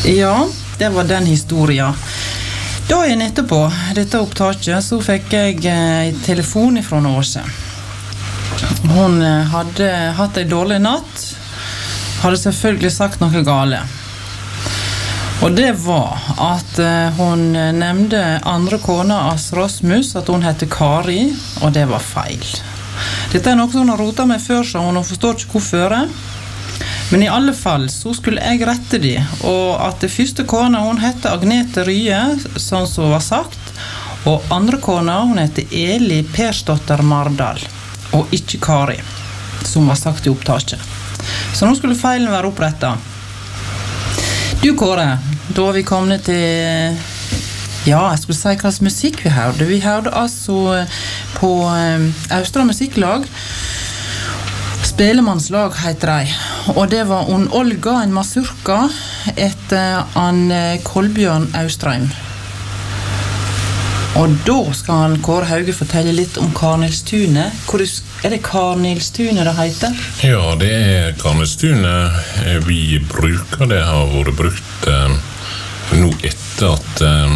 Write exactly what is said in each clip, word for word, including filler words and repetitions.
Ja, det var den historien. Dagen etterpå, dette opptaket, så fikk jeg en telefon fra Åse. Hun hadde hatt en dårlig natt, hadde selvfølgelig sagt noe gale. Og det var at hun nevnte andre kona av Rasmus, at hun hette Kari, og det var feil. Dette er noe som hun har rotet med før, så hun forstår ikke hvorfor. Men i alle fall så skulle jeg rette de, og at det første kona hun hette Agnete Rye, sånn som var sagt, og andre kona hun hette Eli Persdotter Mardal, og ikke Kari, som var sagt i opptaket. Så nå skulle feilen være opprettet. Du Kåre, da har vi kommet til, ja, jeg skulle si hva slags musikk vi hørte. Vi hørte altså på Austra Musikklag, Spelemannslag heter de, og det var en Olga, en masurka, etter en Kolbjørn Austrheim. Og da skal han Kåre Hauge fortelle litt om Karnilstunet. Hvor er det Karnilstunet det heter? Ja, det er Karnilstunet vi bruker. Det har vært brukt eh, nå etter at eh,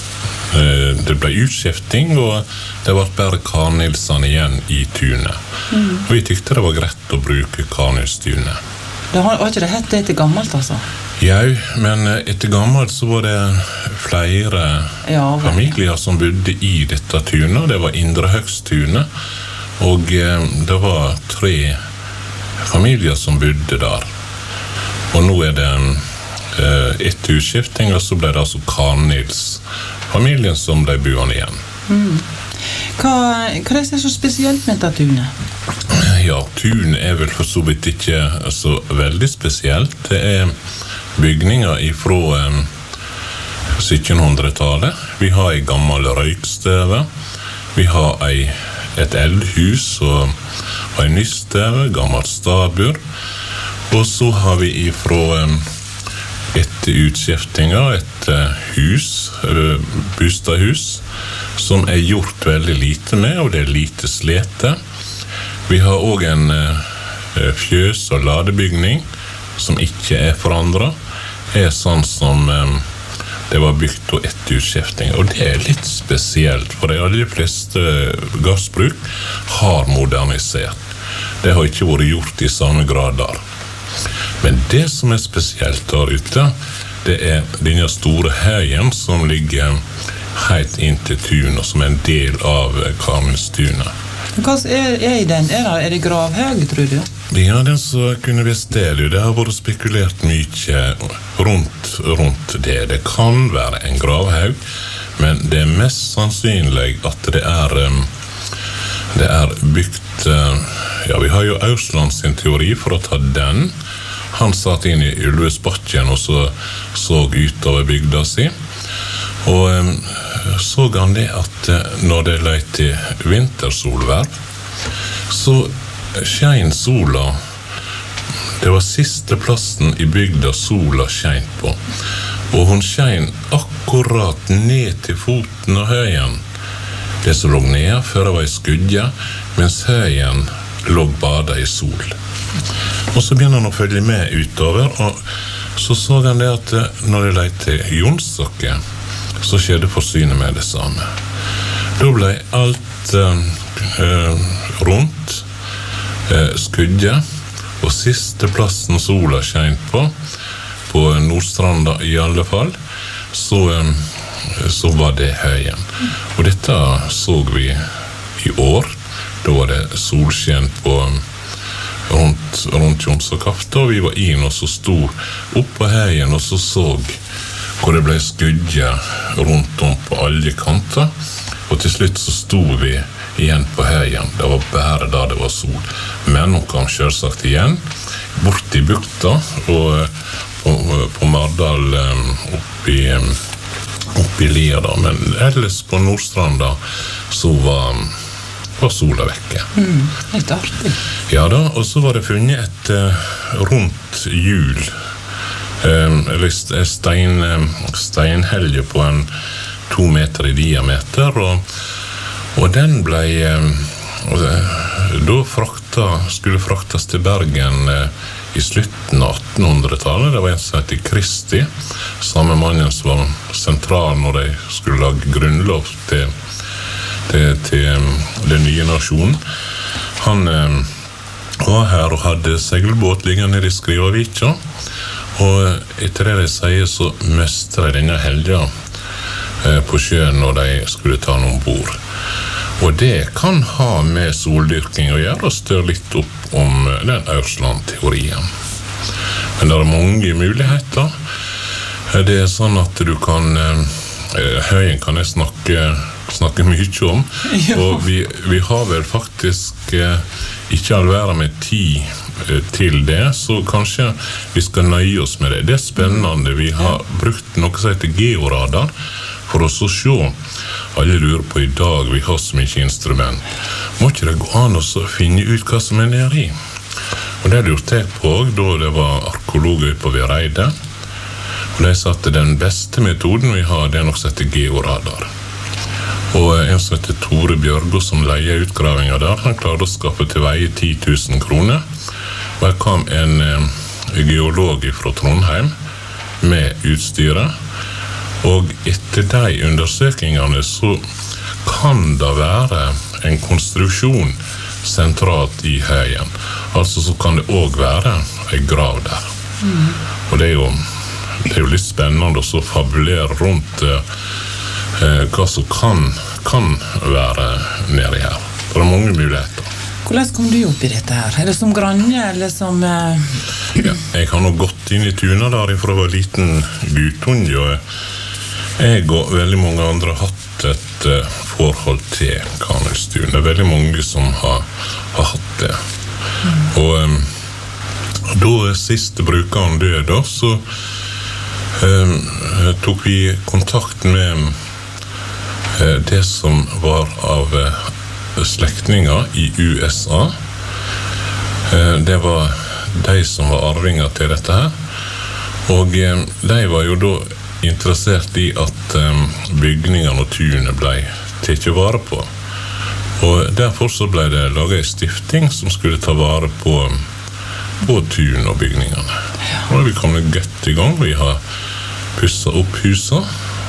det ble utskifting, og det var bare Karnilsene igjen i tunet. Mm. Og vi tykte det var greit å bruke Karnilstunet. Det har ikke det hett det etter gammelt, altså? Ja, men etter gammelt så var det flere ja, familier som bodde i dette tunet. Det var Indre Høgstunet, og det var tre familier som bodde der. Og nå er det etter utskifting, og så ble det altså Karnils familien som ble boende igjen. Mm. Hva, hva er det så spesielt med dette tunet? Ja, tun er vel for så vidt ikke så veldig spesielt. Det er bygninger fra um, syttenhundretallet. Vi har en gammel røykstøve. Vi har ei, et eldhus og, og en nystøve, gammel stabur. Og så har vi ifra um, etter utskiftinga et uh, hus, uh, bostadhus, som er gjort veldig lite med, og det er lite slete. Vi har også en uh, fjøs- og ladebygning som ikke er forandret. Det er sånn som um, det var bygd etter utskifting, og det er litt spesielt, for de aller fleste gassbruk har modernisert. Det har ikke vært gjort i samme grad der. Men det som er spesielt der ute, det er denne store høyen som ligger helt inn til tunet, som er en del av Karnilstunet. Hva er, er i den? Er det, er det gravhøg, tror du? Ja, den som kunne være stedet. Det har vært spekulert mye rundt, rundt det. Det kan være en gravhøg, men det er mest sannsynlig at det er, det er bygd. Ja, vi har jo Ausland sin teori for å ta den. Han satt inn i Ulvesbakken og så, så utover bygda si. Og um, så han det at når det løy til vintersolvær, så skein sola. Det var siste plassen i bygda sola skein på. Og hun skein akkurat ned til foten av høyen. Det som lå ned før det var i skudja, mens høyen lå bada i sol. Og så begynner han å følge med utover, og så så han det at når det løy til Jonsakke, så skjedde forsynet med det samme. Da ble alt uh, rundt uh, skudja, og siste plassen sola skein på, på Nordstranda i alle fall, så, um, så var det høyen. Og dette så vi i år. Da var det solskjen på rundt, rundt Jonsakkaften, og vi var inn og så sto opp på høyen og så så hvor det ble skudja rundt om på alle kanter, og til slutt så sto vi igjen på høyen. Det var bare da det var sol. Men hun kom selvsagt igjen bort i bukta og på, på Mardal oppi, oppi Lia da. Men ellers på Nordstranda så var, var sola vekke. Mm, helt artig. Ja da, og så var det funnet et uh, rundt hjul, um, eller stein, um, steinhelge på en to meter i diameter, og, og den ble um, og, uh, da frakta, skulle fraktas til Bergen uh, i slutten av attenhundretallet. Det var en som heter Kristi, samme mannen som var sentral når de skulle lage grunnlov til, til, til den nye nasjonen. Han eh, var her og hadde seilbåt liggende nede i Skrivavica, og etter det de sier så møste de denne helga eh, på sjøen når de skulle ta den ombord. Og det kan ha med soldyrking å gjøre, og stør litt opp om den Aursland-teorien. Men det er mange muligheter. Det er sånn at du kan, høyen kan jeg snakke, snakke mye om, ja. Og vi, vi har vel faktisk ikke all verden med tid til det, så kanskje vi skal nøye oss med det. Det er spennende. Vi har brukt noe som heter georadar, for oss å se. Alle lurer på i dag, vi har så mye instrument. Må ikke det gå an å finne ut hva som er nede i? Og det lurte jeg på, da det var arkeologer på Vereide. Og de sa at den beste metoden vi har, det er noe som heter georadar. Og en som heter Tore Bjørgo, som leier utgravinga der, han klarte å skaffe til veie ti tusen kroner. Og her kom en eh, geolog fra Trondheim med utstyret. Og etter de undersøkingene så kan det være en konstruksjon sentralt i høyen. Altså så kan det også være en grav der. Mm. Og det er, jo, det er jo litt spennende å fabulere rundt eh, hva som kan, kan være nede her. Det er mange muligheter. Hvordan kom du opp i dette her? Er det som grønne, eller som... Eh... Ja, jeg har nå gått inn i tuna der fra jeg var liten guttunge, og jeg Jeg og veldig mange andre har hatt et uh, forhold til Karnøystuen. Det er veldig mange som har, har hatt det. Mm. Og um, da siste brukeren døde, så um, tok vi kontakt med uh, det som var av uh, slektninger i U S A. Uh, det var de som var arvinger til dette her. Og um, de var jo da interessert i at um, bygningene og tunet ble tatt vare på. Og derfor så ble det laget en stifting som skulle ta vare på, på tun og bygningene. Og da vi kom godt i gang. Vi har pusset opp huset.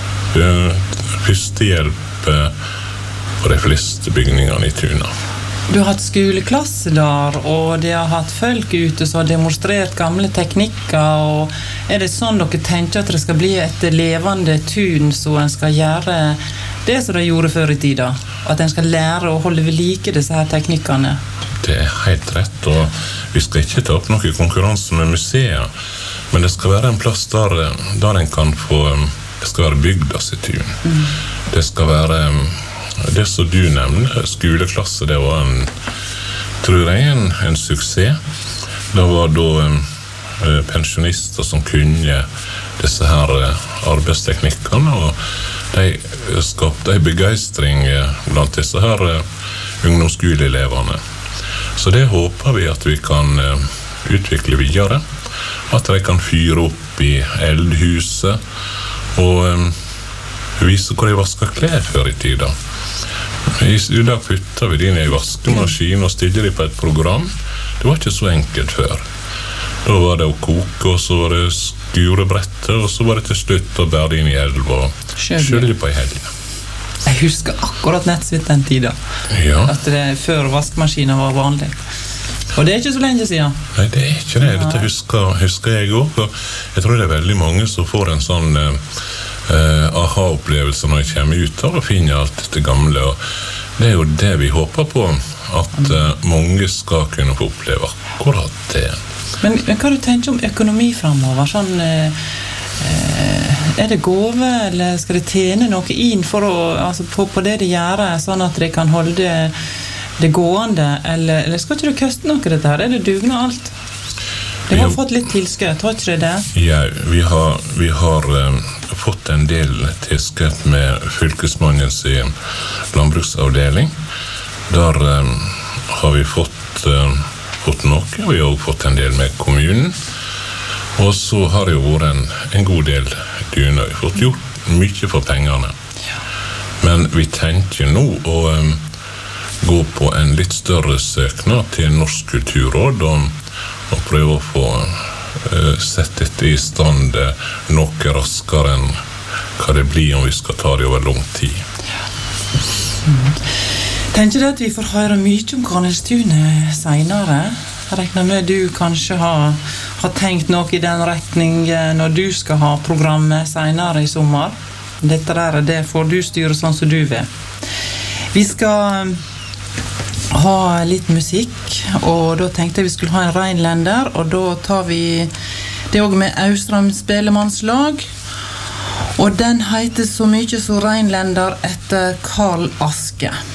Førstehjelp på de fleste bygningene i tunet. Du har hatt skoleklasse der, og de har hatt folk ute som har demonstrert gamle teknikker, og er det sånn dere tenker at det skal bli et levende tun, så en skal gjøre det som de gjorde før i tida? At en skal lære å holde ved like disse her teknikkene? Det er helt rett, og vi skal ikke ta opp noen konkurranse med museer, men det skal være en plass der, der en kan få, det skal være bygdas i tun. Mm. Det skal være... Det som du nevner, skoleklasse, det var en, tror jeg, en, en suksess. Det var da eh, pensjonister som kunne disse her arbeidsteknikkene, og de skapte en begeistring blant disse her eh, ungdomsskoleelevene. Så det håper vi at vi kan eh, utvikle videre, at de kan fyre opp i eldhuset, og eh, vise hvor de vasker klær før i tida. I dag putter vi de inn i vaskemaskin og stiller de på et program. Det var ikke så enkelt før. Da var det å koke, og så var det skurebrettet, og så var det til slutt å bære de inn i elv og skjølle på i helgen. Jeg husker akkurat nettsvitt den tiden. Ja. At det før vaskemaskiner var vanlig. Og det er ikke så lenge siden. Nei, det er ikke det. Dette husker, husker jeg også. Og jeg tror det er veldig mange som får en sånn... Uh, aha-opplevelse når jeg kommer ut av og finner alt dette gamle, og det er jo det vi håper på, at uh, mange skal kunne få oppleve akkurat det. Men, men hva du tenker om økonomi fremover? Sånn, uh, uh, er det gave, eller skal det tjene noe inn for å, altså på, på det de gjør, sånn at de kan holde det, det gående, eller, eller skal ikke det koste noe dette her? Er det dugende alt? De har fått litt tilskudd, har ikke det det? Ja, vi har, vi har um, fått en del tilskudd med fylkesmannens landbruksavdeling. Der um, har vi fått, um, fått noe, vi har også fått en del med kommunen. Og så har det jo vært en, en god del dyner. Vi har fått gjort mye for pengene. Ja. Men vi tenker nå å um, gå på en litt større søknad til Norsk kulturråd, og og prøve å få uh, sett dette i stand uh, noe raskere enn hva det blir om vi skal ta det over lang tid. Mm. Tenker du at vi får høre mye om Karnelstunet senere? Jeg regner med du kanskje har, har tenkt noe i den retning når du skal ha programmet senere i sommer. Dette der, det får du styre sånn som du vil. Vi skal ha litt musikk, og da tenkte jeg vi skulle ha en reinlender, og da tar vi det også med Austrheim Spelemannslag, og den heter så mye som reinlender etter Karl Aske.